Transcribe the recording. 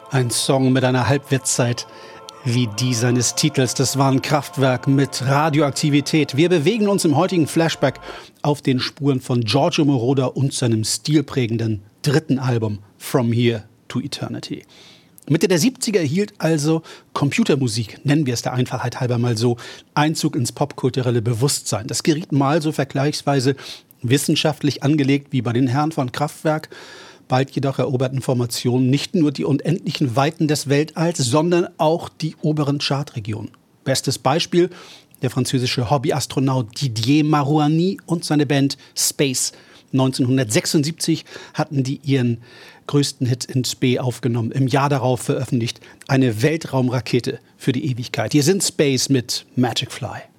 Ein Song mit einer Halbwertszeit wie die seines Titels. Das war ein Kraftwerk mit Radioaktivität. Wir bewegen uns im heutigen Flashback auf den Spuren von Giorgio Moroder und seinem stilprägenden dritten Album From Here to Eternity. Mitte der 70er hielt also Computermusik, nennen wir es der Einfachheit halber mal so, Einzug ins popkulturelle Bewusstsein. Das geriet mal so vergleichsweise wissenschaftlich angelegt wie bei den Herren von Kraftwerk. Bald jedoch eroberten Formationen nicht nur die unendlichen Weiten des Weltalls, sondern auch die oberen Chartregionen. Bestes Beispiel der französische Hobbyastronaut Didier Marouani und seine Band Space. 1976 hatten die ihren größten Hit in Spe aufgenommen. Im Jahr darauf veröffentlicht eine Weltraumrakete für die Ewigkeit. Hier sind Space mit Magic Fly.